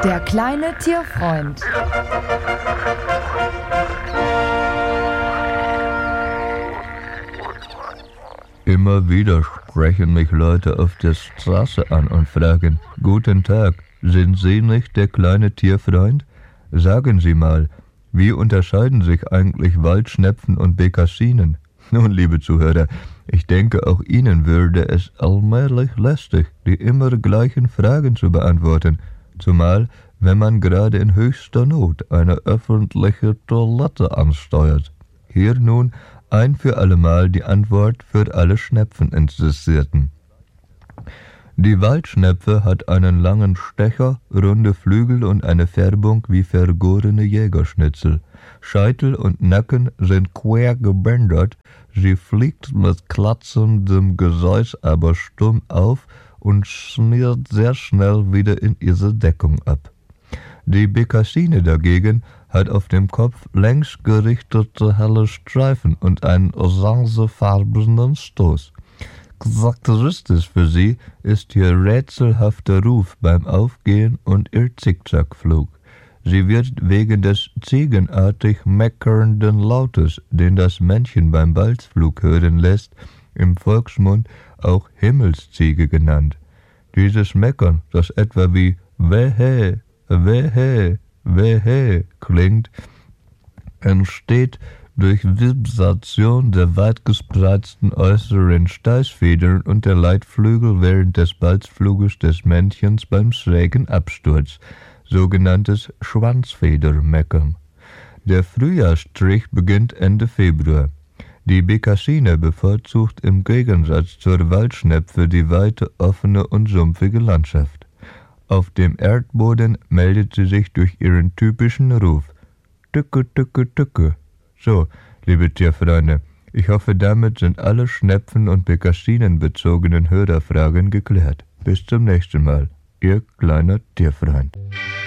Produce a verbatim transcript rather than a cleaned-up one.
Der kleine Tierfreund. Immer wieder sprechen mich Leute auf der Straße an und fragen: Guten Tag, sind Sie nicht der kleine Tierfreund? Sagen Sie mal, wie unterscheiden sich eigentlich Waldschnepfen und Bekassinen? Nun, liebe Zuhörer, ich denke, auch Ihnen würde es allmählich lästig, die immer gleichen Fragen zu beantworten, zumal wenn man gerade in höchster Not eine öffentliche Toilette ansteuert. Hier nun ein für allemal die Antwort für alle Schnepfeninteressierten. Die Waldschnepfe hat einen langen Stecher, runde Flügel und eine Färbung wie vergorene Jägerschnitzel. Scheitel und Nacken sind quer gebändert, sie fliegt mit klatzendem Gesäus aber stumm auf und schmiert sehr schnell wieder in ihre Deckung ab. Die Bekassine dagegen hat auf dem Kopf längs gerichtete helle Streifen und einen orangefarbenen Stoß. Charakteristisch für sie ist ihr rätselhafter Ruf beim Aufgehen und ihr Zickzackflug. Sie wird wegen des ziegenartig meckernden Lautes, den das Männchen beim Balzflug hören lässt, im Volksmund auch Himmelsziege genannt. Dieses Meckern, das etwa wie Wehe, Wehe, Wehe klingt, entsteht durch Vibration der weit gespreizten äußeren Steißfedern und der Leitflügel während des Balzfluges des Männchens beim schrägen Absturz, sogenanntes Schwanzfedermeckern. Der Frühjahrsstrich beginnt Ende Februar. Die Bekassine bevorzugt im Gegensatz zur Waldschnepfe die weite, offene und sumpfige Landschaft. Auf dem Erdboden meldet sie sich durch ihren typischen Ruf: Tücke, tücke, tücke. So, liebe Tierfreunde, ich hoffe, damit sind alle Schnepfen- und Bekassinenbezogenen Hörerfragen geklärt. Bis zum nächsten Mal, Ihr kleiner Tierfreund.